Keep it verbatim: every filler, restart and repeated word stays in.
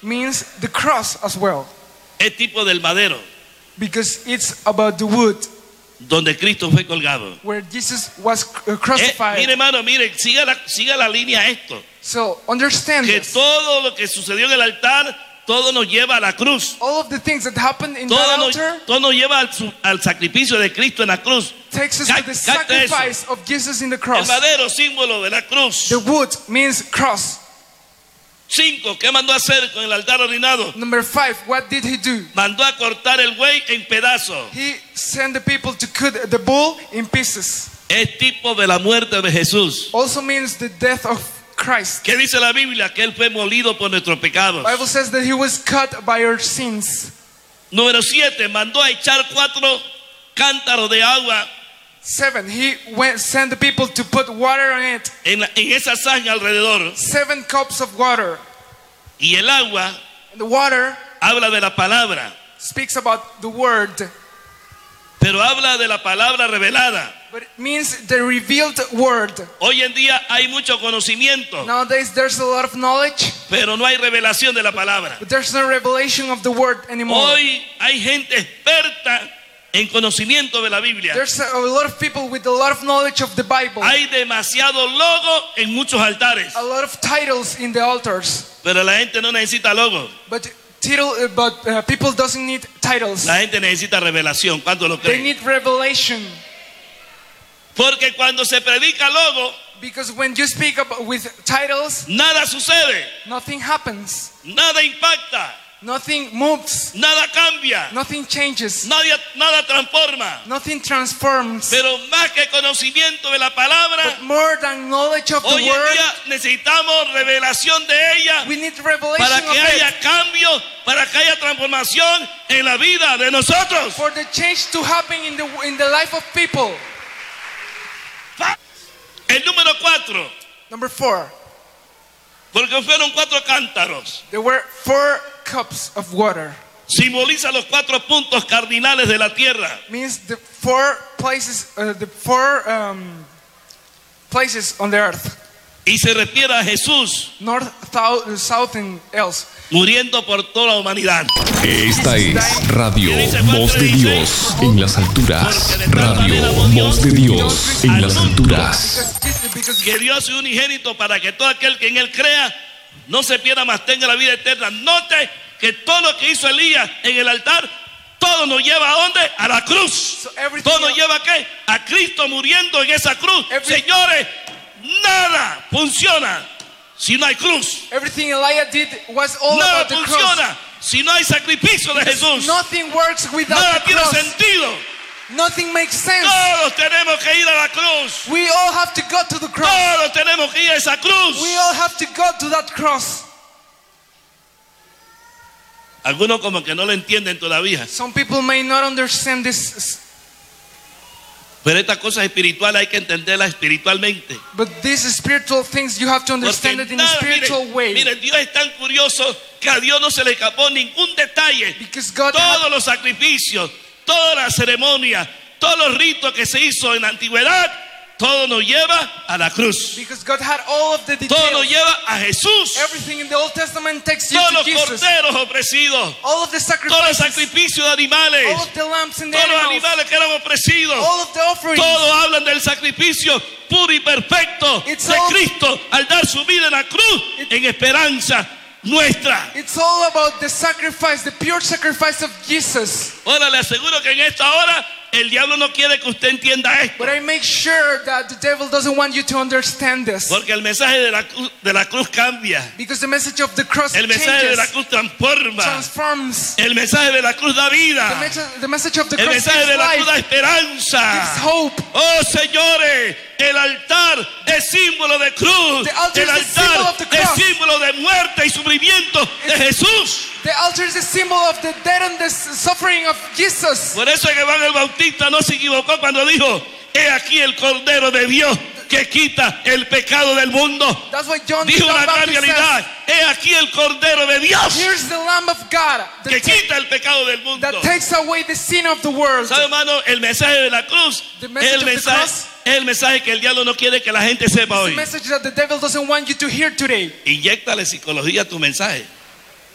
means the cross as well. Es tipo del madero, Because it's about the wood donde Cristo fue colgado. where Jesus was uh, Eh, crucified. mire hermano, mire, siga la, siga la línea esto. So understand Que this. todo lo que sucedió en el altar, todo nos lleva a la cruz. All of the things that happened in Todo that nos, altar todo nos lleva al, su- al sacrificio de Cristo en la cruz. takes us Ca- to the capta eso. sacrifice of Jesus in the El cross. madero, símbolo de la cruz. The wood means cross. Cinco, ¿qué mandó a hacer con el altar orinado? Number five, what did he do? Mandó a cortar el buey en pedazos. He sent the people to cut the bull in pieces. Es tipo de la muerte de Jesús. Also means the death of Christ. ¿Qué dice la Biblia? Que Él fue molido por nuestros pecados. Bible says that he was cut by our sins. Número siete, mandó a echar cuatro cántaros de agua Seven, he went sent the people to put water on it. en, la- en esa zanja alrededor. Seven cups of water. Y el agua And the water habla de la palabra, speaks about the word, pero habla de la palabra revelada. but it means the revealed word. Hoy en día hay mucho conocimiento, Nowadays there's a lot of knowledge, pero no hay revelación de la palabra. but there's no revelation of the word anymore. Hoy hay gente experta en conocimiento de la Biblia. There's a, a lot of people with a lot of knowledge of the Bible. Hay demasiado logo en muchos altares, A lot of titles in the altars, pero la gente no necesita logo. but title, uh, but uh, people doesn't need titles. La gente necesita revelación. ¿Cuánto lo They creen? need revelation, Porque cuando se predica logo, because when you speak about, with titles, nada sucede, nothing happens, nada impacta, nothing moves, nada cambia, nothing changes, nada, nada transforma. nothing transforms. Pero más que conocimiento de la palabra, But more than knowledge of the hoy en word, día necesitamos revelación de ella we need revelation para of que haya it cambio, para que haya transformación en la vida de nosotros. for the change to happen in the in the life of people. El número cuatro, Number four, porque fueron cuatro cántaros, there were four cups of water. simboliza los cuatro puntos cardinales de la tierra. Means the four places, uh, the four um, places on the earth: Y se refiere a Jesús north, south, south, and else. muriendo por toda la humanidad. Esta es Radio Voz de Dios en las alturas. Radio Voz de Dios en las alturas. Because, because Que Dios es unigénito para que todo aquel que en Él crea no se pierda, mas tenga la vida eterna. Note que todo lo que hizo Elías en el altar, todo nos lleva a dónde? A la cruz. So everything Todo nos else- lleva a qué? A Cristo muriendo en esa cruz. Every- Señores, nada funciona si no hay cruz. everything Elijah did was all Nada about the cross. funciona si no hay sacrificio de Jesús. Nothing works without Nada the tiene cross. sentido. Nothing makes sense. Todos tenemos que ir a la cruz. We all have to go to the cross. Todos tenemos que ir a esa cruz. We all have to go to that cross. Algunos como que no lo entienden todavía. Some people may not understand this, Pero estas cosas espirituales hay que entenderlas espiritualmente. but these spiritual things you have to understand Porque it in a nada, spiritual mire, way. mire, Dios es tan curioso que a Dios no se le escapó ningún detalle. Because God Todos had, los sacrificios, todas las ceremonias, todos los ritos que se hizo en la antigüedad, todo nos lleva a la cruz. because God had all of the Todo nos details. lleva a Jesús. Everything in the Old Testament takes you Todos to los Jesus. corderos ofrecidos, All of the todos los sacrifices, sacrificios de animales, all of the lambs and the todos los animals, animales que eran ofrecidos. all of the offerings. Todos hablan del sacrificio puro y perfecto It's de all- Cristo al dar su vida en la cruz en esperanza nuestra. It's all about the sacrifice, the pure sacrifice of Jesus. Ahora le aseguro que en esta hora el diablo no quiere que usted entienda esto, But I make sure that the devil doesn't want you to understand this. porque el mensaje de la, cruz, de la cruz cambia, Because the message of the cross el mensaje de la changes, cruz transforma, transforms. el mensaje de la cruz da The, vida, message, the message of the el cross mensaje gives de la cruz da life, gives esperanza. hope. Oh señores, el altar es símbolo de cruz, The altar el is the symbol altar of the es cross. símbolo de muerte y sufrimiento de Jesús. The altar is the symbol of the death and the suffering of Jesus. Por eso es que Juan el Bautista no se equivocó cuando dijo: he aquí el Cordero de Dios que quita el pecado del mundo. That's why John the Dijo una gran Baptist realidad: says, he aquí el Cordero de Dios here's the Lamb of God que that, ta- quita el pecado del mundo. that takes away the sin of the world. ¿Sabe, hermano? El mensaje de la cruz The es message el of the mensaje, cross. es el mensaje que el diablo no quiere que la gente sepa The hoy. message that the devil doesn't want you to hear today. Inyéctale psicología a tu mensaje.